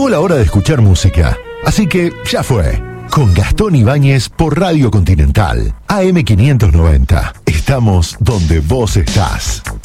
Llegó la hora de escuchar música, así que ya fue. Con Gastón Ibáñez por Radio Continental, AM 590. Estamos donde vos estás.